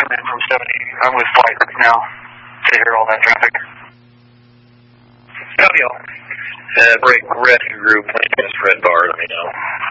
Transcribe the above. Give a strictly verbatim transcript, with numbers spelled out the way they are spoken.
in from seventy. I'm with Flight now to hear all that traffic. Copy all. Uh, break rescue group, my name is Fred Barr, let me know.